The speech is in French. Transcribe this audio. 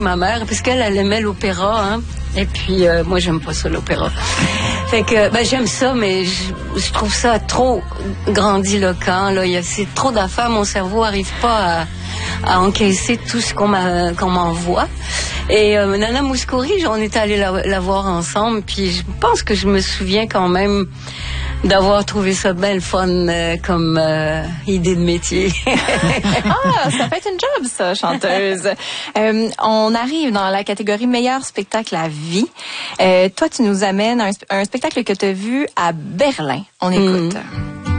ma mère, parce qu'elle aimait l'opéra, hein. Et puis, moi, j'aime pas ça, l'opéra. Fait que, j'aime ça, mais je trouve ça trop grandiloquent, là. C'est trop d'affaires. Mon cerveau arrive pas à encaisser tout ce qu'on m'envoie. Et Nana Mouskouri, on est allés la voir ensemble, puis je pense que je me souviens quand même d'avoir trouvé ça bien le fun comme idée de métier. Ça fait une job, ça, chanteuse. On arrive dans la catégorie meilleur spectacle à vie. Toi, tu nous amènes un spectacle que tu as vu à Berlin. On écoute.